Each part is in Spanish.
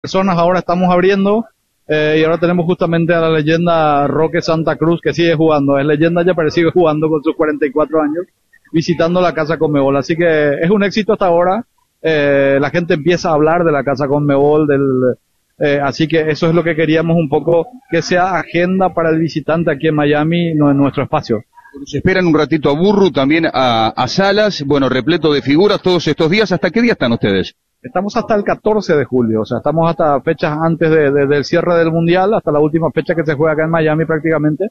personas ahora estamos abriendo, y ahora tenemos justamente a la leyenda Roque Santa Cruz, que sigue jugando, es leyenda ya, pero sigue jugando con sus 44 años, visitando la Casa Conmebol. Así que es un éxito hasta ahora. La gente empieza a hablar de la Casa Conmebol, así que eso es lo que queríamos un poco, que sea agenda para el visitante aquí en Miami, no en nuestro espacio. Se esperan un ratito a Burru, también a Salas, bueno, repleto de figuras todos estos días. ¿Hasta qué día están ustedes? Estamos hasta el 14 de julio, o sea, estamos hasta fechas antes del cierre del Mundial, hasta la última fecha que se juega acá en Miami prácticamente.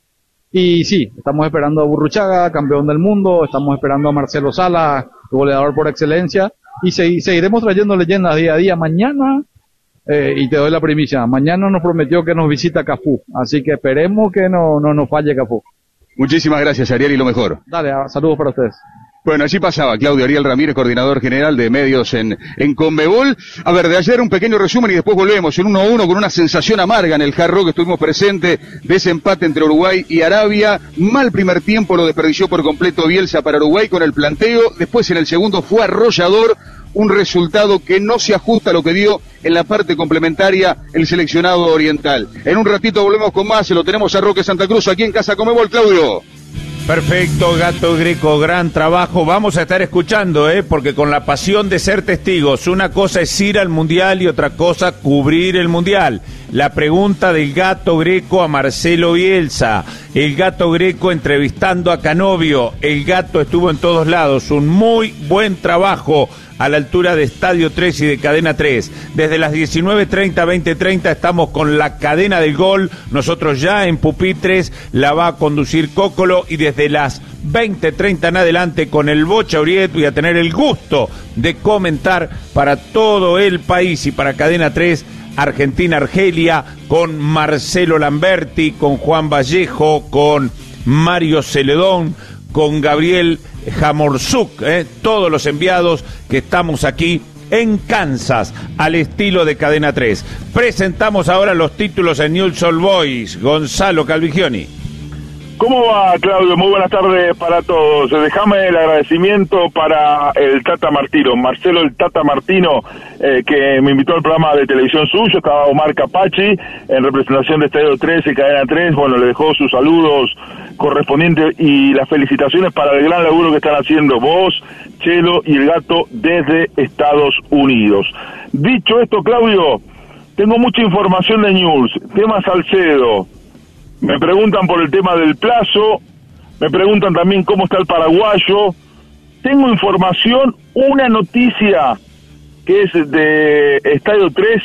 Y sí, estamos esperando a Burruchaga, campeón del mundo, estamos esperando a Marcelo Salas, goleador por excelencia, y seguiremos trayendo leyendas día a día. Mañana, y te doy la primicia, mañana nos prometió que nos visita Cafú, así que esperemos que no nos falle Cafú. Muchísimas gracias, Ariel, y lo mejor. Dale, saludos para ustedes. Bueno, allí pasaba Claudio Ariel Ramírez, coordinador general de medios en Conmebol. A ver, de ayer un pequeño resumen y después volvemos en 1-1 con una sensación amarga en el Hard Rock. Estuvimos presentes de ese empate entre Uruguay y Arabia. Mal primer tiempo, lo desperdició por completo Bielsa para Uruguay con el planteo. Después en el segundo fue arrollador, un resultado que no se ajusta a lo que dio en la parte complementaria el seleccionado oriental. En un ratito volvemos con más, lo tenemos a Roque Santa Cruz aquí en Casa Conmebol, Claudio. Perfecto, Gato Greco, gran trabajo. Vamos a estar escuchando, porque con la pasión de ser testigos, una cosa es ir al Mundial y otra cosa cubrir el Mundial. La pregunta del Gato Greco a Marcelo Bielsa, el Gato Greco entrevistando a Canovio, el Gato estuvo en todos lados, un muy buen trabajo a la altura de Estadio 3 y de Cadena 3. Desde las 19:30, 20:30 estamos con la cadena del gol. Nosotros ya en pupitres la va a conducir Cócolo y desde las 20:30 en adelante con el Bocha Uriet voy a tener el gusto de comentar para todo el país y para Cadena 3 Argentina-Argelia con Marcelo Lamberti, con Juan Vallejo, con Mario Celedón, con Gabriel Jamorzuk, todos los enviados que estamos aquí en Kansas, al estilo de Cadena 3. Presentamos ahora los títulos en Newell's Old Boys. Gonzalo Calvigioni. ¿Cómo va, Claudio? Muy buenas tardes para todos. Déjame el agradecimiento para el Tata Martino, Marcelo el Tata Martino, que me invitó al programa de televisión suyo. Estaba Omar Capachi, en representación de Estadio 13, Cadena 3. Bueno, le dejó sus saludos correspondientes y las felicitaciones para el gran laburo que están haciendo vos, Chelo y el Gato desde Estados Unidos. Dicho esto, Claudio, tengo mucha información de News, tema Salcedo. Me preguntan por el tema del plazo, me preguntan también cómo está el paraguayo. Tengo información, una noticia que es de Estadio 3.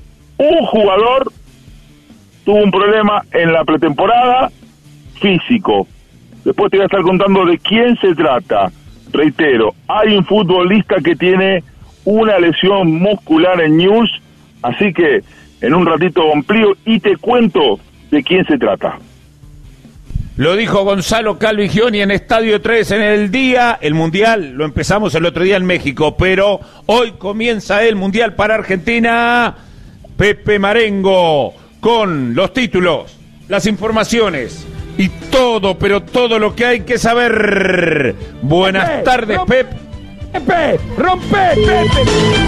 Un jugador tuvo un problema en la pretemporada físico. Después te voy a estar contando de quién se trata. Reitero, hay un futbolista que tiene una lesión muscular en News, así que en un ratito amplío y te cuento de quién se trata. Lo dijo Gonzalo Calvigioni en Estadio 3 en el día. El Mundial lo empezamos el otro día en México, pero hoy comienza el Mundial para Argentina. Pepe Marengo con los títulos, las informaciones y todo, pero todo lo que hay que saber. Buenas tardes, Pepe. Pepe, rompe, Pepe.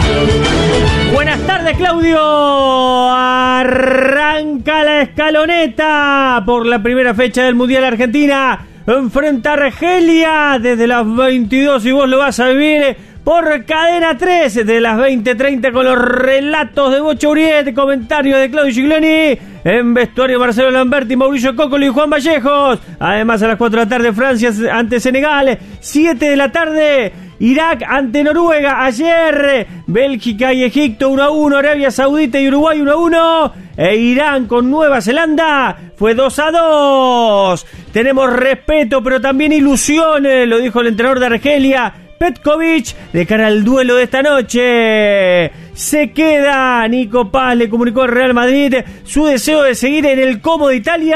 Buenas tardes, Claudio. Arranca la escaloneta por la primera fecha del Mundial. Argentina enfrenta a Argelia desde las 22 y vos lo vas a vivir por Cadena 3 desde las 20:30 con los relatos de Bocha Uriet, comentarios de Claudio Gigloni, en vestuario Marcelo Lamberti, Mauricio Cócolo y Juan Vallejos. Además a las 4 de la tarde Francia ante Senegal, 7 de la tarde Irak ante Noruega. Ayer Bélgica y Egipto 1-1, Arabia Saudita y Uruguay 1-1, e Irán con Nueva Zelanda fue 2-2. Tenemos respeto pero también ilusiones, lo dijo el entrenador de Argelia, Petkovic, de cara al duelo de esta noche. Se queda, Nico Paz le comunicó al Real Madrid su deseo de seguir en el Como de Italia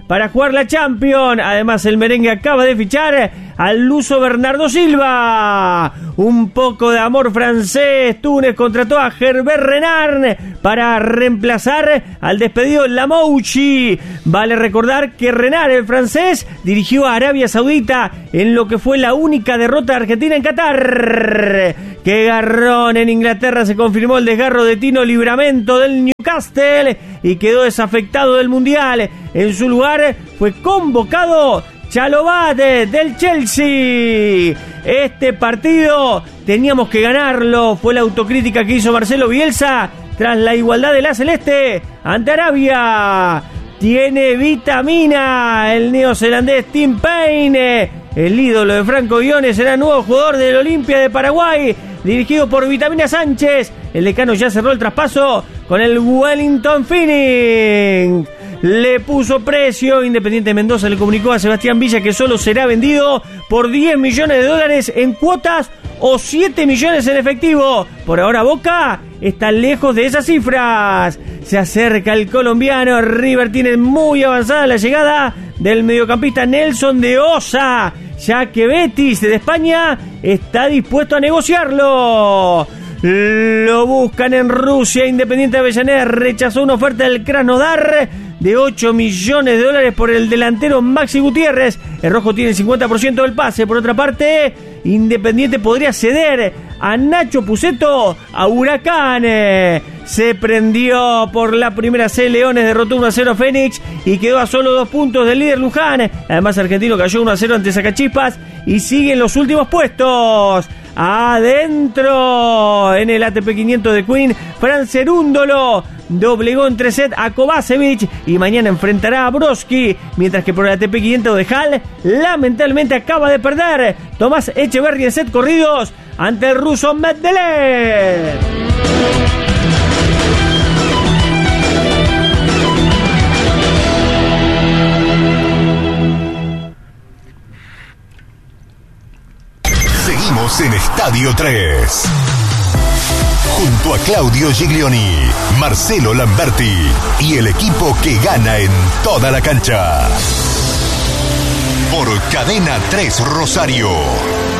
para jugar la Champions. Además, el merengue acaba de fichar al luso Bernardo Silva. Un poco de amor francés. Túnez contrató a Herbert Renard para reemplazar al despedido Lamouchi. Vale recordar que Renard, el francés, dirigió a Arabia Saudita en lo que fue la única derrota de Argentina en Qatar. ¡Qué garrón! En Inglaterra se confirmó el desgarro de Tino Livramento del Newcastle y quedó desafectado del Mundial. En su lugar fue convocado Chalobah del Chelsea. Este partido teníamos que ganarlo. Fue la autocrítica que hizo Marcelo Bielsa tras la igualdad de la Celeste ante Arabia. Tiene vitamina el neozelandés Tim Payne. El ídolo de Franco Guiones será nuevo jugador del Olimpia de Paraguay, dirigido por Vitamina Sánchez. El decano ya cerró el traspaso con el Wellington Phoenix. Le puso precio. Independiente Mendoza le comunicó a Sebastián Villa que solo será vendido por $10 millones en cuotas o 7 millones en efectivo. Por ahora Boca está lejos de esas cifras. Se acerca el colombiano. River tiene muy avanzada la llegada del mediocampista Nelson de Osa, ya que Betis de España está dispuesto a negociarlo. Lo buscan en Rusia. Independiente de Avellaneda rechazó una oferta del Krasnodar de $8 millones por el delantero Maxi Gutiérrez. El rojo tiene el 50% del pase. Por otra parte, Independiente podría ceder a Nacho Puceto a Huracán. Se prendió por la primera C. Leones derrotó 1-0 a Fénix y quedó a solo 2 puntos del líder Luján. Además, Argentino cayó 1-0 ante Sacachispas y sigue en los últimos puestos. Adentro, en el ATP 500 de Queen, Fran Cerúndolo doblegó en 3 sets a Kovacevic y mañana enfrentará a Broski, mientras que por el ATP 500 de Hall lamentablemente acaba de perder Tomás Echeverry en set corridos ante el ruso Medvedev. Seguimos en Estadio 3. Junto a Claudio Giglioni, Marcelo Lamberti y el equipo que gana en toda la cancha. Por Cadena 3 Rosario.